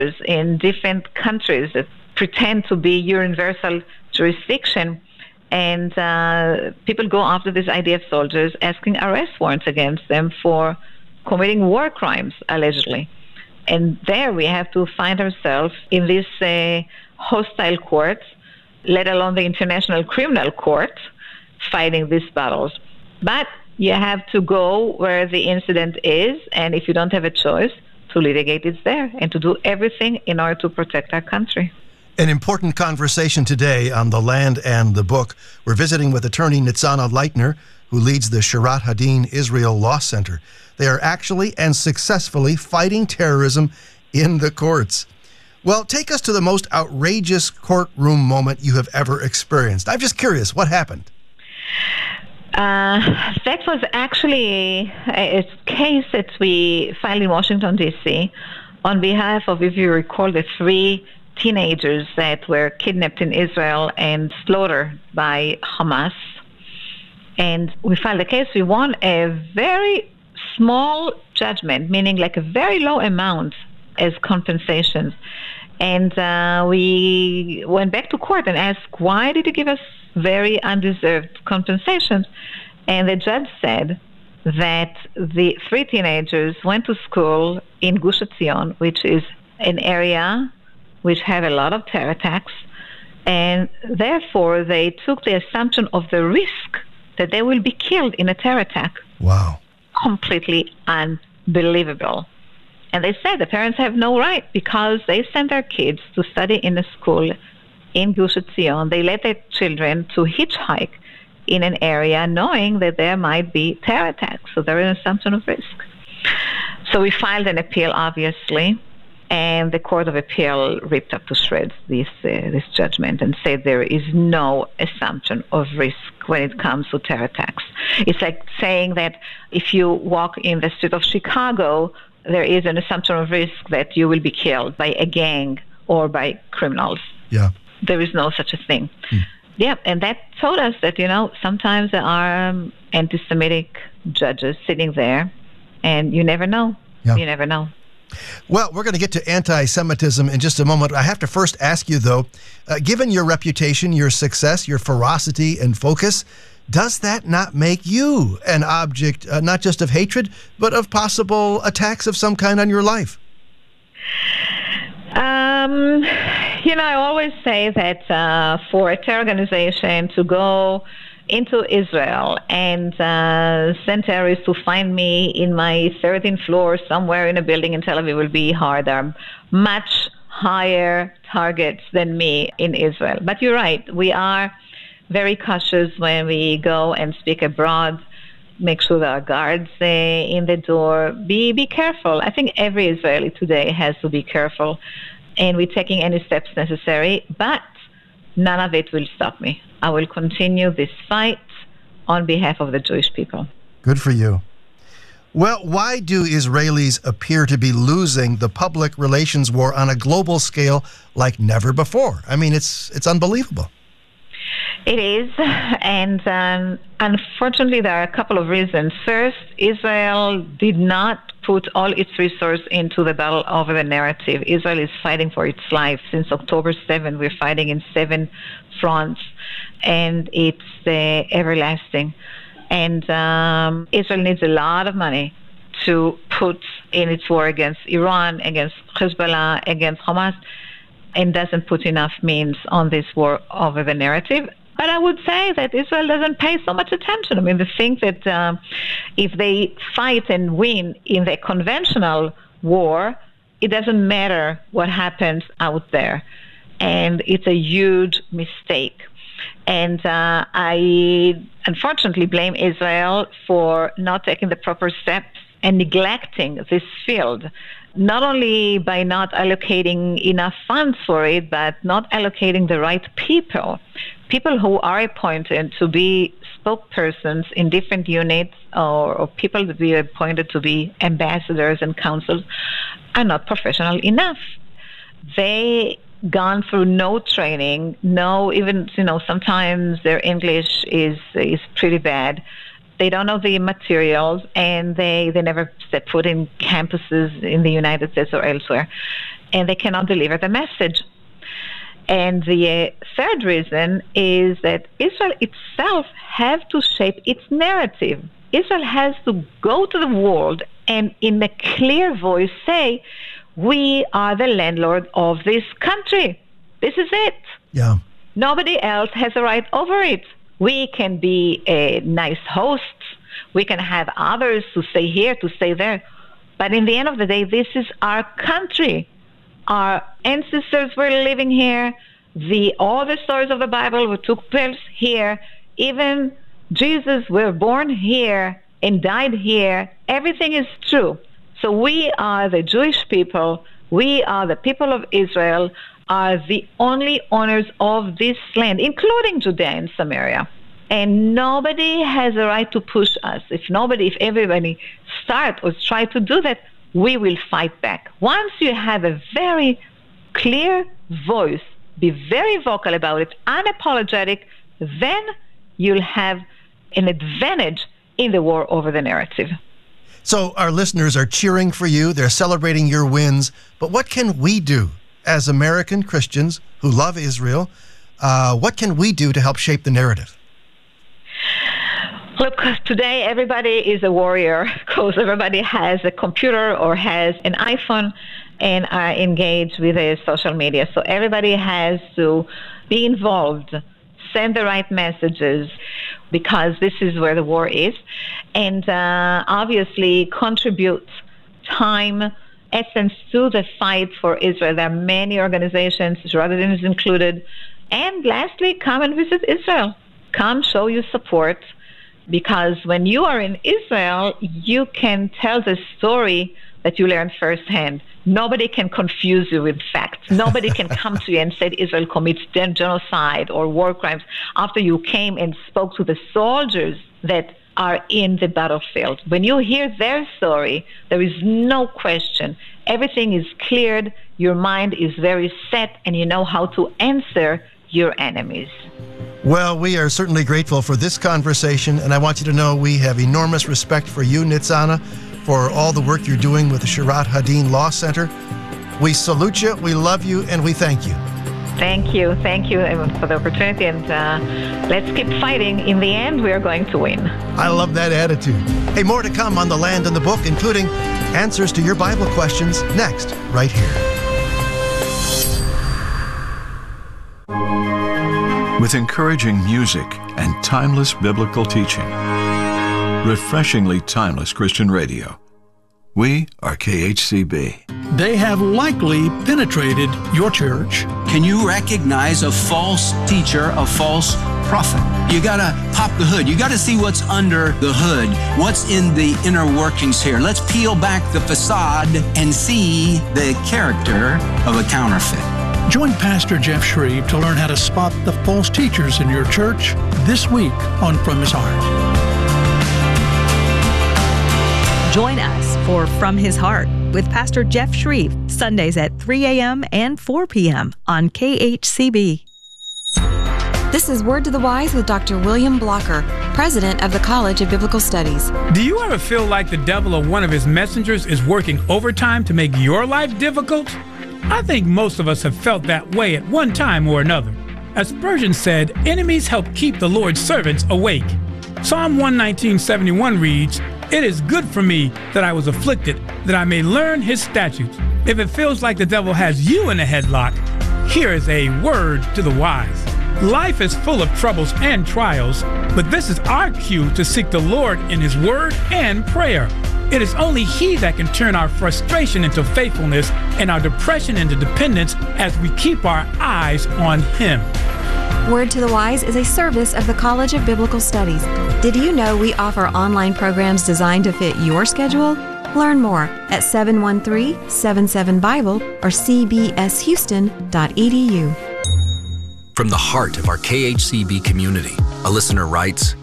in different countries that pretend to be universal jurisdiction. And people go after this IDF soldiers, asking arrest warrants against them for committing war crimes, allegedly. And there we have to find ourselves in this hostile court, let alone the International Criminal Court, fighting these battles. But you have to go where the incident is, and if you don't have a choice, to litigate it there and to do everything in order to protect our country. An important conversation today on The Land and the Book. We're visiting with attorney Nitzana Leitner, who leads the Shirat Hadin Israel Law Center. They are actually and successfully fighting terrorism in the courts. Well, take us to the most outrageous courtroom moment you have ever experienced. I'm just curious, what happened? That was actually a case that we filed in Washington, D.C. on behalf of, if you recall, the 3 teenagers that were kidnapped in Israel and slaughtered by Hamas. And we filed a case. We won a very small judgment, meaning like a very low amount as compensations. And we went back to court and asked, why did you give us very undeserved compensations? And the judge said that the 3 teenagers went to school in Gush Etzion, which is an area which have a lot of terror attacks, and therefore they took the assumption of the risk that they will be killed in a terror attack. Wow. Completely unbelievable. And they said the parents have no right because they sent their kids to study in a school in Gush Etzion. They let their children to hitchhike in an area knowing that there might be terror attacks. So there is an assumption of risk. So we filed an appeal, obviously, and the Court of Appeal ripped up to shreds this judgment and said there is no assumption of risk when it comes to terror attacks. It's like saying that if you walk in the street of Chicago, there is an assumption of risk that you will be killed by a gang or by criminals. Yeah. There is no such a thing. Yeah, and that told us that, sometimes there are anti-Semitic judges sitting there, and you never know. Yeah. You never know. Well, we're going to get to anti-Semitism in just a moment. I have to first ask you, though, given your reputation, your success, your ferocity and focus, does that not make you an object not just of hatred, but of possible attacks of some kind on your life? I always say that for a terror organization to go into Israel and send terrorists to find me in my 13th floor somewhere in a building in Tel Aviv will be hard. There are much higher targets than me in Israel. But you're right, we are very cautious when we go and speak abroad. Make sure there are guards in the door. Be careful. I think every Israeli today has to be careful, and we're taking any steps necessary, but none of it will stop me. I will continue this fight on behalf of the Jewish people. Good for you. Well, why do Israelis appear to be losing the public relations war on a global scale like never before? I mean, it's unbelievable. It is, and unfortunately there are a couple of reasons. First, Israel did not put all its resources into the battle over the narrative. Israel is fighting for its life. Since October 7, we're fighting in 7 fronts, and it's everlasting. And Israel needs a lot of money to put in its war against Iran, against Hezbollah, against Hamas, and doesn't put enough means on this war over the narrative. But I would say that Israel doesn't pay so much attention. I mean, they think that if they fight and win in the conventional war, it doesn't matter what happens out there. And it's a huge mistake. And I unfortunately blame Israel for not taking the proper steps and neglecting this field, not only by not allocating enough funds for it, but not allocating the right people who are appointed to be spokespersons in different units, or people that be appointed to be ambassadors and consuls, are not professional enough. They gone through no training, sometimes their English is pretty bad. They don't know the materials, and they never set foot in campuses in the United States or elsewhere. and they cannot deliver the message. And the third reason is that Israel itself has to shape its narrative. Israel has to go to the world and in a clear voice say, we are the landlord of this country. This is it. Yeah. Nobody else has a right over it. We can be nice hosts. We can have others to stay here, to stay there. But in the end of the day, this is our country. Our ancestors were living here. All the stories of the Bible took place here. Even Jesus were born here and died here. Everything is true. So we are the Jewish people. We are the people of Israel, are the only owners of this land, including Judea and Samaria. And nobody has a right to push us. If everybody start or try to do that, we will fight back. Once you have a very clear voice, be very vocal about it, unapologetic, then you'll have an advantage in the war over the narrative. So our listeners are cheering for you. They're celebrating your wins. But what can we do as American Christians who love Israel? What can we do to help shape the narrative? Look, today everybody is a warrior because everybody has a computer or has an iPhone and are engaged with the social media. So everybody has to be involved, send the right messages, because this is where the war is, and obviously contribute time, essence to the fight for Israel. There are many organizations, Shurat Hadin is included. And lastly, come and visit Israel. Come show your support, because when you are in Israel, you can tell the story that you learned firsthand. Nobody can confuse you with facts. Nobody can come to you and say Israel commits genocide or war crimes after you came and spoke to the soldiers that are in the battlefield. When you hear their story, there is no question. Everything is cleared, your mind is very set, and you know how to answer your enemies. Well, we are certainly grateful for this conversation, and I want you to know we have enormous respect for you, Nitzana, for all the work you're doing with the Shurat Hadin Law Center. We salute you, we love you, and we thank you. Thank you for the opportunity, and let's keep fighting. In the end, we are going to win. I love that attitude. Hey, more to come on The Land and the Book, including answers to your Bible questions next, right here. With encouraging music and timeless biblical teaching. Refreshingly timeless Christian radio. We are KHCB. They have likely penetrated your church. Can you recognize a false teacher, a false prophet? You gotta pop the hood. You gotta see what's under the hood. What's in the inner workings here? Let's peel back the facade and see the character of a counterfeit. Join Pastor Jeff Shreve to learn how to spot the false teachers in your church this week on From His Heart. Join us for From His Heart with Pastor Jeff Shreve, Sundays at 3 a.m. and 4 p.m. on KHCB. This is Word to the Wise with Dr. William Blocker, president of the College of Biblical Studies. Do you ever feel like the devil or one of his messengers is working overtime to make your life difficult? I think most of us have felt that way at one time or another. As Spurgeon said, enemies help keep the Lord's servants awake. Psalm 119:71 reads, "It is good for me that I was afflicted, that I may learn his statutes." If it feels like the devil has you in a headlock, here is a word to the wise. Life is full of troubles and trials, but this is our cue to seek the Lord in his word and prayer. It is only he that can turn our frustration into faithfulness and our depression into dependence as we keep our eyes on him. Word to the Wise is a service of the College of Biblical Studies. Did you know we offer online programs designed to fit your schedule? Learn more at 713-77-BIBLE or cbshouston.edu. From the heart of our KHCB community, a listener writes,